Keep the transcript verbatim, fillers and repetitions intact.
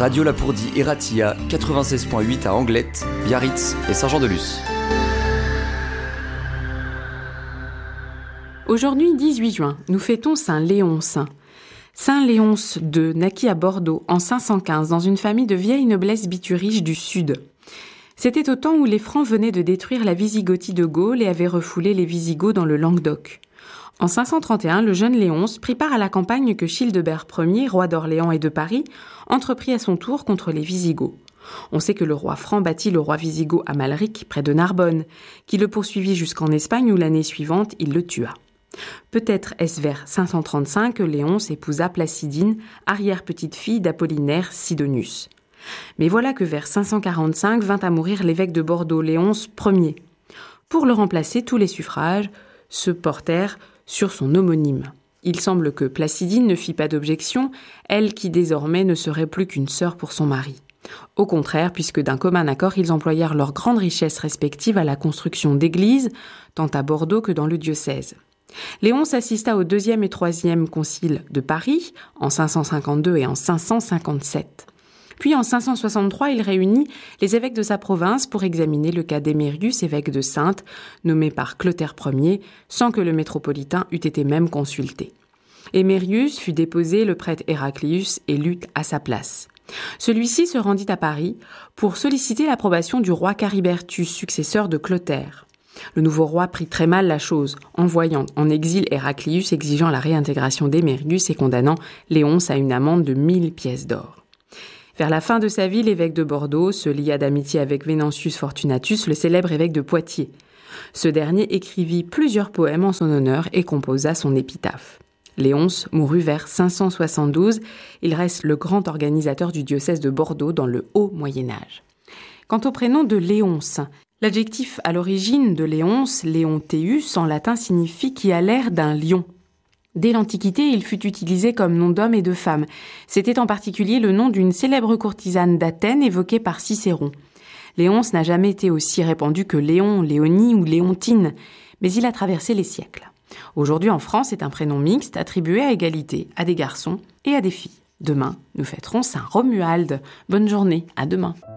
Radio Lapourdie et Ratia, quatre-vingt-seize virgule huit à Anglette, Biarritz et Saint-Jean-de-Luz. Aujourd'hui, dix-huit juin, nous fêtons Saint Léonce. Saint Léonce deux naquit à Bordeaux en cinq cent quinze dans une famille de vieille noblesse biturige du Sud. C'était au temps où les Francs venaient de détruire la Wisigothie de Gaule et avaient refoulé les Visigoths dans le Languedoc. En cinq cent trente et un, le jeune Léonce prit part à la campagne que Childebert Ier, roi d'Orléans et de Paris, entreprit à son tour contre les Visigoths. On sait que le roi franc battit le roi wisigoth Amalric, près de Narbonne, qui le poursuivit jusqu'en Espagne où l'année suivante, il le tua. Peut-être est-ce vers cinq cent trente-cinq que Léonce épousa Placidine, arrière-petite-fille d'Apollinaire Sidonius. Mais voilà que vers cinq cent quarante-cinq vint à mourir l'évêque de Bordeaux, Léonce Ier. Pour le remplacer, tous les suffrages se portèrent sur son homonyme. Il semble que Placidine ne fit pas d'objection, elle qui désormais ne serait plus qu'une sœur pour son mari. Au contraire, puisque d'un commun accord, ils employèrent leurs grandes richesses respectives à la construction d'églises, tant à Bordeaux que dans le diocèse. Léonce assista au deuxième et troisième concile de Paris, en cinq cent cinquante-deux et en cinq cent cinquante-sept. Puis en cinq cent soixante-trois, il réunit les évêques de sa province pour examiner le cas d'Émérius, évêque de Saintes, nommé par Clotaire Ier, sans que le métropolitain eût été même consulté. Émérius fut déposé, le prêtre Héraclius élu à sa place. Celui-ci se rendit à Paris pour solliciter l'approbation du roi Caribertus, successeur de Clotaire. Le nouveau roi prit très mal la chose, envoyant en exil Héraclius exigeant la réintégration d'Émérius et condamnant Léonce à une amende de mille pièces d'or. Vers la fin de sa vie, l'évêque de Bordeaux se lia d'amitié avec Venantius Fortunatus, le célèbre évêque de Poitiers. Ce dernier écrivit plusieurs poèmes en son honneur et composa son épitaphe. Léonce mourut vers cinq cent soixante-douze. Il reste le grand organisateur du diocèse de Bordeaux dans le haut Moyen-Âge. Quant au prénom de Léonce, l'adjectif à l'origine de Léonce, Léonteus, en latin signifie qui a l'air d'un lion. Dès l'Antiquité, il fut utilisé comme nom d'homme et de femme. C'était en particulier le nom d'une célèbre courtisane d'Athènes évoquée par Cicéron. Léonce n'a jamais été aussi répandu que Léon, Léonie ou Léontine, mais il a traversé les siècles. Aujourd'hui, en France, c'est un prénom mixte attribué à égalité à des garçons et à des filles. Demain, nous fêterons Saint Romuald. Bonne journée, à demain.